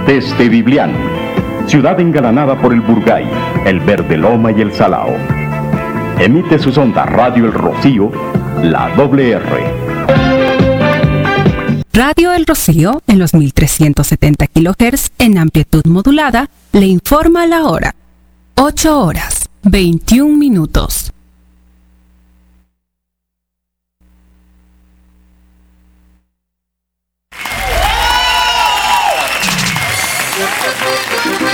Desde Biblián, ciudad engalanada por el Burgay, el Verde Loma y el Salao. Emite sus ondas Radio El Rocío, la WR. Radio El Rocío, en los 1370 kHz en amplitud modulada, le informa la hora. 8 horas, 21 minutos.